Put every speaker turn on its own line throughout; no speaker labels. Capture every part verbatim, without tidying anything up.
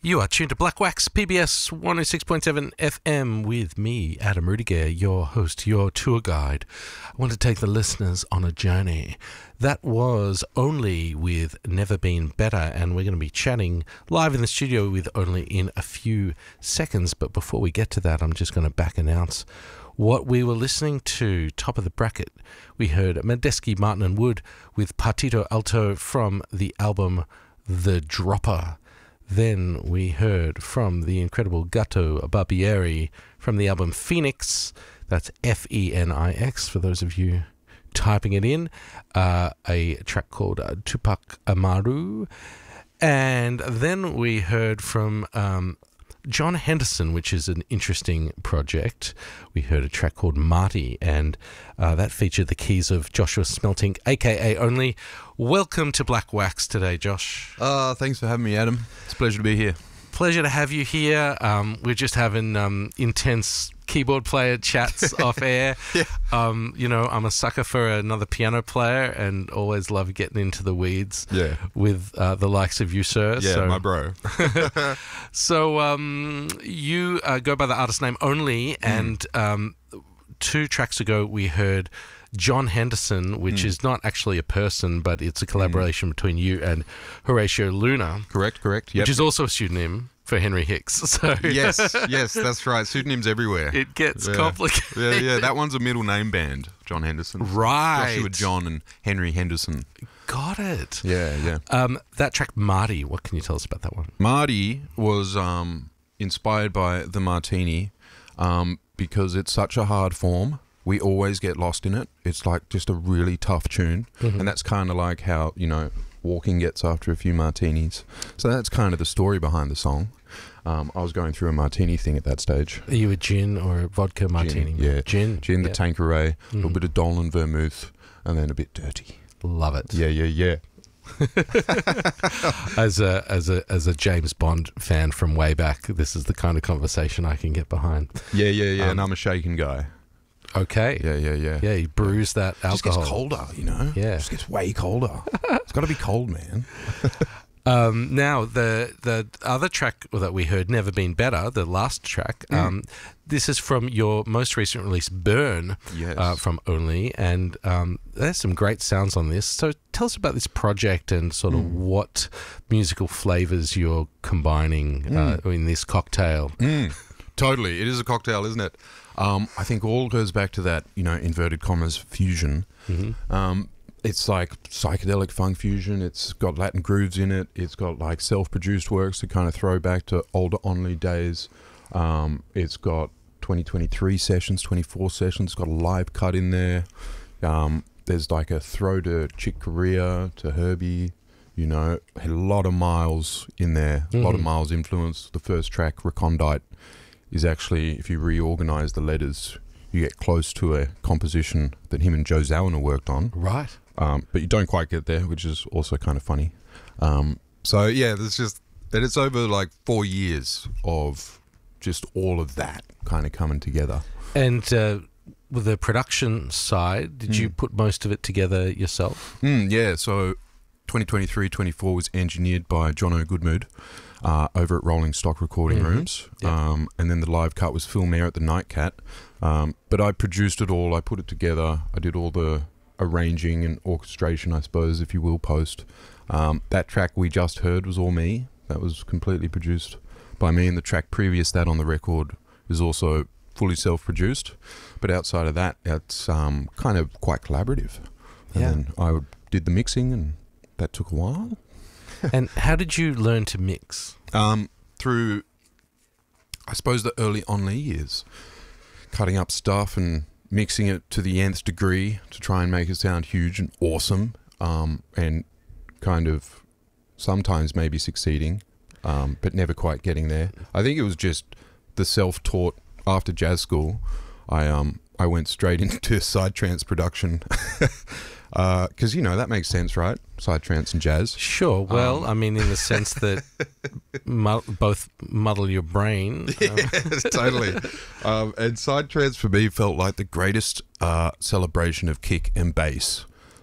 You are tuned to Black Wax, P B S one oh six point seven F M with me, Adam Rudiger, your host, your tour guide. I want to take the listeners on a journey. That was Only with Never Been Better, and we're going to be chatting live in the studio with Only in a few seconds. But before we get to that, I'm just going to back announce what we were listening to. Top of the bracket, we heard Medeski, Martin and Wood with Partito Alto from the album The Dropper. Then we heard from the incredible Gatto Barbieri from the album Phoenix. That's F E N I X for those of you typing it in. Uh, a track called uh, Tupac Amaru. And then we heard from um, John Henderson, which is an interesting project. We heard a track called Marty, and uh, that featured the keys of Joshua Smeltink, a k a. Only. Welcome to Black Wax today, Josh.
Uh, thanks for having me, Adam. It's a pleasure to be here.
Pleasure to have you here. Um, we're just having um, intense keyboard player chats off air.
Yeah.
Um, you know, I'm a sucker for another piano player and always love getting into the weeds
Yeah.
with uh, the likes of you, sir.
Yeah,
so,
my bro.
so um, you uh, go by the artist name Only, and um, two tracks ago we heard John Henderson, which mm. is not actually a person, but it's a collaboration mm. between you and Horatio Luna.
Correct, correct. Yep.
Which is also a pseudonym for Henry Hicks. So
yes, yes, that's right. Pseudonyms everywhere.
It gets
yeah.
complicated.
Yeah, yeah. That one's a middle name band, John Henderson.
Right.
Joshua John and Henry Henderson.
Got it.
Yeah, yeah.
Um, that track, Marty, what can you tell us about that one?
Marty was um, inspired by the Martini um, because it's such a hard form. We always get lost in it. It's like just a really tough tune. Mm-hmm. And that's kind of like how, you know, walking gets after a few martinis. So that's kind of the story behind the song. Um, I was going through a martini thing at that stage.
Are you a gin or a vodka martini?
Gin, yeah.
Gin?
Gin, the
yeah.
Tanqueray, a
mm-hmm.
little bit of Dolan vermouth, and then a bit dirty.
Love it.
Yeah, yeah, yeah.
as a as a as a James Bond fan from way back, this is the kind of conversation I can get behind.
Yeah, yeah, yeah.
Um,
and I'm a shaken guy.
Okay.
Yeah, yeah, yeah.
Yeah, you bruise that alcohol.
It just gets colder, you know?
Yeah.
It just gets way colder. It's got to be cold, man.
um, now, the the other track that we heard, Never Been Better, the last track, mm. um, this is from your most recent release, Burn,
yes.
uh, from Only, and um, there's some great sounds on this. So tell us about this project and sort of mm. what musical flavors you're combining mm. uh, in this cocktail.
Mm. Totally. It is a cocktail, isn't it? Um, I think all goes back to that, you know, inverted commas, fusion. Mm-hmm. Um, it's like psychedelic funk fusion. It's got Latin grooves in it. It's got like self-produced works to kind of throw back to older Only days. Um, it's got twenty twenty-three sessions, twenty-four sessions. It's got a live cut in there. Um, there's like a throw to Chick Corea, to Herbie. You know, a lot of Miles in there. Mm-hmm. A lot of Miles influence. The first track, Recondite, is actually, if you reorganize the letters, you get close to a composition that him and Joe Zawinul worked on.
Right.
Um, but you don't quite get there, which is also kind of funny. Um, so, yeah, there's just, that it's over like four years of just all of that kind of coming together.
And uh, with the production side, did mm. you put most of it together yourself?
Mm, yeah, so twenty twenty-three twenty-four was engineered by Jono Goodmood. Uh, over at Rolling Stock Recording mm-hmm. Rooms. Yep. Um, and then the live cut was Film Air at the Nightcat. Um, but I produced it all. I put it together. I did all the arranging and orchestration, I suppose, if you will, post. Um, that track we just heard was all me. That was completely produced by me. And the track previous that on the record is also fully self-produced. But outside of that, it's um, kind of quite collaborative. And
yeah.
then I did the mixing, and that took a while.
And how did you learn to mix?
Um, through, I suppose, the early Only years. Cutting up stuff and mixing it to the nth degree to try and make it sound huge and awesome. Um, and kind of sometimes maybe succeeding, um, but never quite getting there. I think it was just the self-taught, after jazz school, I um I went straight into side trance production. Because, uh, you know, that makes sense, right? Psytrance and jazz.
Sure. Well, um. I mean, in the sense that mu- both muddle your brain.
Yeah, totally. Um, and Psytrance for me felt like the greatest uh, celebration of kick and bass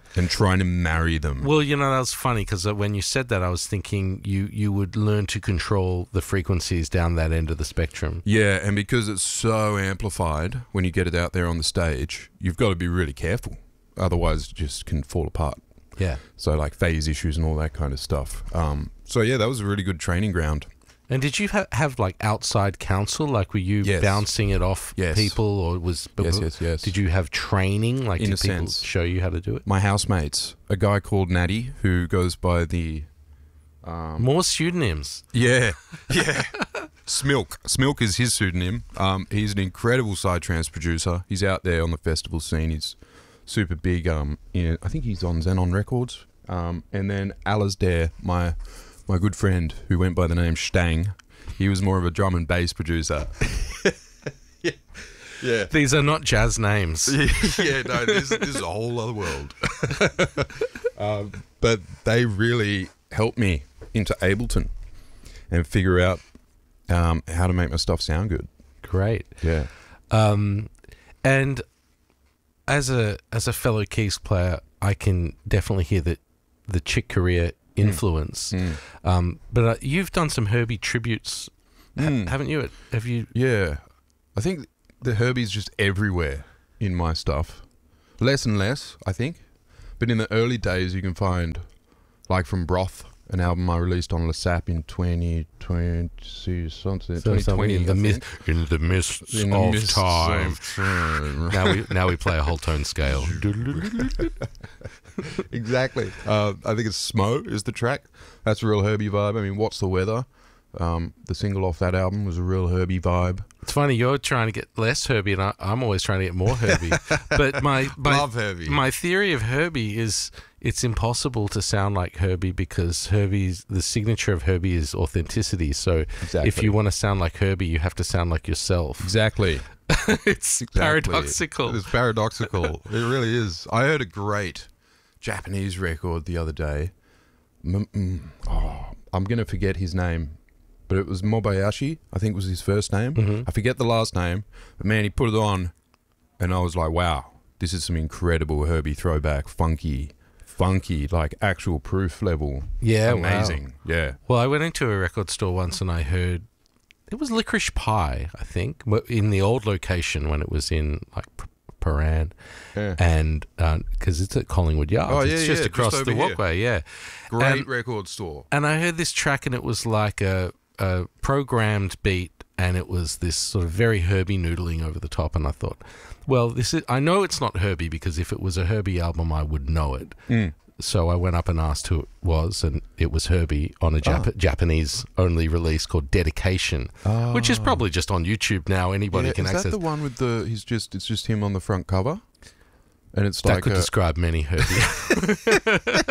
and trying to marry them.
Well, you know, that was funny because when you said that, I was thinking you, you would learn to control the frequencies down that end of the spectrum.
Yeah, and because it's so amplified when you get it out there on the stage, you've got to be really careful. Otherwise, it just can fall apart.
Yeah.
So like phase issues and all that kind of stuff. Um, so yeah, that was a really good training ground.
And did you ha- have like outside counsel? Like were you
Yes.
bouncing it off
Yes.
people, or was
Yes, yes, yes.
Did you have training? Like
In
did
a
people
sense.
show you how to do it?
My housemates, a guy called Natty, who goes by the um,
More pseudonyms.
yeah, yeah, Smilk. Smilk is his pseudonym. Um, he's an incredible psytrance producer. He's out there on the festival scene. He's super big. Um, in, I think he's on Xenon Records. Um, and then Alasdair, my my good friend, who went by the name Stang. He was more of a drum and bass producer. yeah. yeah.
These are not jazz names.
yeah, no, this, this is a whole other world. um, but they really helped me into Ableton and figure out um, how to make my stuff sound good.
Great.
Yeah.
Um, and as a as a fellow keys player, I can definitely hear the the Chick Corea influence.
Mm.
Um, but uh, you've done some Herbie tributes, ha-
Mm.
haven't you? Have you?
Yeah. I think the Herbie's just everywhere in my stuff. Less and less, I think. But in the early days, you can find, like from Broth, an album I released on LeSap in twenty twenty, something,
So
twenty twenty.
in the
I
mist,
think.
in the mists
In the
of
mists
time.
of time.
now we now we play a whole tone scale.
Exactly. Uh, I think it's Smo is the track. That's a real Herbie vibe. I mean, What's the Weather? Um, the single off that album was a real Herbie vibe.
It's funny, you're trying to get less Herbie, and I, I'm always trying to get more Herbie. But my, my
Love Herbie.
my theory of Herbie is it's impossible to sound like Herbie because Herbie's the signature of Herbie is authenticity. So
Exactly.
if you want to sound like Herbie, you have to sound like yourself.
Exactly.
It's
Exactly.
paradoxical.
It's paradoxical. It really is. I heard a great Japanese record the other day. M- mm, oh, I'm going to forget his name, but it was Mobayashi, I think was his first name.
Mhm.
I forget the last name, but man, he put it on, and I was like, wow, this is some incredible Herbie throwback, funky, funky, like actual proof level.
Yeah, wow.
Amazing. Yeah.
Well, I went into a record store once and I heard it was Licorice Pie, I think, but in the old location when it was in like P- Paran,
Yeah.
and because it's at Collingwood Yards,
Oh,
it's
yeah,
just
yeah, just
across
over
the
here.
walkway, yeah.
Great
And-
record store.
And I heard this track and it was like a, a programmed beat and it was this sort of very Herbie noodling over the top, and I thought, well, this is I know it's not Herbie because if it was a Herbie album I would know it.
Mm.
So I went up and asked who it was, and it was Herbie on a Jap-
Oh.
Japanese-only release called Dedication, which is probably just on YouTube now. Anybody
Yeah,
can
is
access.
that the one with the? He's just. It's just him on the front cover, and it's
that
like
could
a,
describe many Herbie.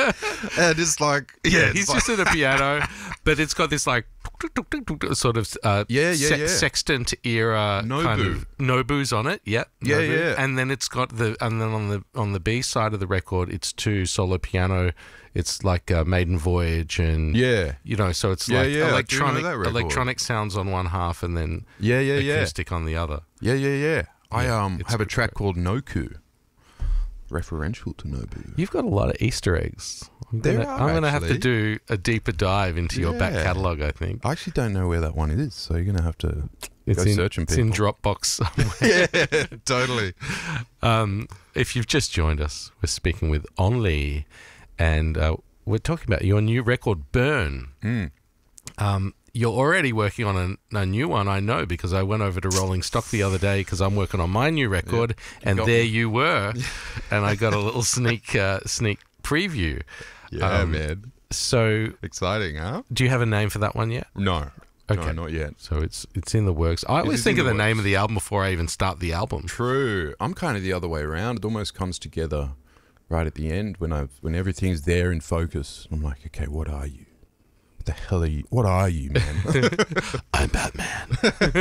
and it's like
Yeah, he's just at a piano, but it's got this like sort of uh,
Yeah, yeah, yeah.
sextant era kind
Nobu.
of Nobus on it. Yep,
Yeah,
Nobu.
yeah.
And then it's got the and then on the on the B side of the record, it's two solo piano. It's like uh, Maiden Voyage and
yeah,
you know, so it's
Yeah,
like
yeah, I do know
electronic
that record.
electronic sounds on one half and then
yeah, yeah, yeah,
acoustic on the other.
yeah, yeah, yeah. I
Yeah,
um
it's
have a
good
track called Noku, referential to Nobu.
You've got a lot of Easter eggs. I'm
There
gonna,
are,
I'm gonna have to
actually.
do a deeper dive into your back
Yeah.
catalogue, I think.
I actually don't know where that one is, so you're gonna have to
It's
go
in,
searching
it's in
people.
Dropbox somewhere.
yeah, totally.
Um, if you've just joined us, we're speaking with Only, and uh, we're talking about your new record, Burn.
Mm.
Um, you're already working on a, a new one, I know, because I went over to Rolling Stock the other day because I'm working on my new record, and
got
there
me.
you were, and I got a little sneak uh, sneak preview.
Yeah,
Um,
man,
So,
exciting, huh?
do you have a name for that one yet?
No,
Okay.
no, not yet.
So it's it's in the works. I always
is
think
in
of the
the
name
works.
of the album before I even start the album.
True. I'm kind of the other way around. It almost comes together right at the end when I've when everything's there in focus. I'm like, okay, what are you? What the hell are you? What are you, man?
I'm Batman.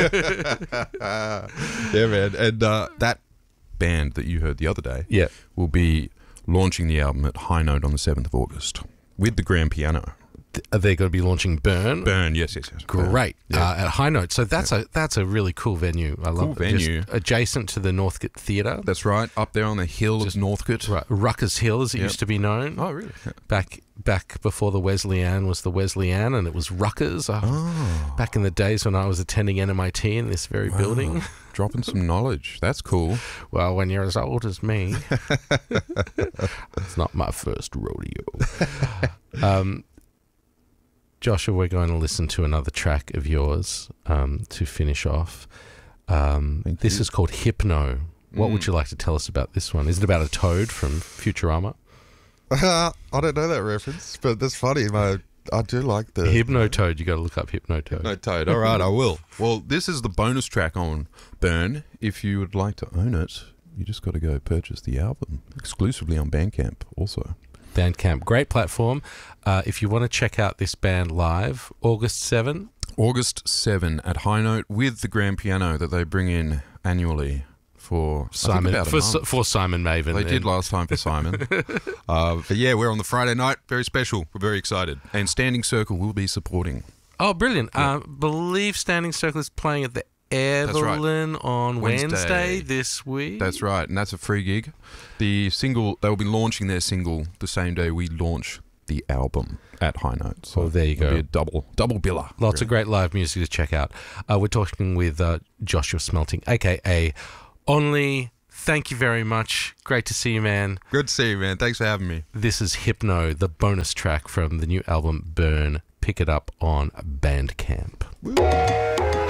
yeah, man. And uh, that band that you heard the other day
Yeah.
will be launching the album at High Note on the seventh of August with the grand piano.
Are they going to be launching Burn?
Burn, yes, yes, yes. Burn.
Great.
Yeah.
Uh, at High Note. So that's a that's a really cool venue. I love
Cool
it.
venue.
Just adjacent to the Northcote Theatre.
That's right, up there on the hill
Just-
of Northcote.
Right. Rucker's Hill, as it
Yep.
used to be known.
Oh, really?
Back back before the Wesleyan was the Wesleyan, and it was Ruckers. Uh,
Oh,
Back in the days when I was attending N M I T in this very
wow.
building.
Dropping some knowledge. That's cool.
Well, when you're as old as me, it's not my first rodeo. Um, Joshua, we're going to listen to another track of yours um, to finish off. Um,
Thank
this
you.
is called Hypno. What
Mm.
would you like to tell us about this one? Is it about a toad from Futurama?
I don't know that reference, but that's funny. My, I do like the
Hypnotoad. You got to look up Hypnotoad.
No Toad. All right, I will. Well, this is the bonus track on Burn. If you would like to own it, you just got to go purchase the album exclusively on Bandcamp also.
Bandcamp, great platform. Uh, if you want to check out this band live, August seventh.
August seventh at High Note with the grand piano that they bring in annually for I think
Simon
about a
for,
month.
for Simon Maven.
They
then.
did last time for Simon. uh, but yeah, we're on the Friday night. Very special. We're very excited. And Standing Circle will be supporting.
Oh, brilliant! I uh, believe Standing Circle is playing at the Evelyn on Wednesday.
Wednesday.
this week.
That's right. And that's a free gig. The single, they'll be launching their single the same day we launch the album at High Note. So
Oh, there you
it'll
go.
Be a double, double biller.
Lots of great live music to check out. Uh, we're talking with uh, Joshua Smelting, aka Only. Thank you very much. Great to see you, man.
Good to see you, man. Thanks for having me.
This is Hypno, the bonus track from the new album Burn. Pick it up on Bandcamp.
Woo.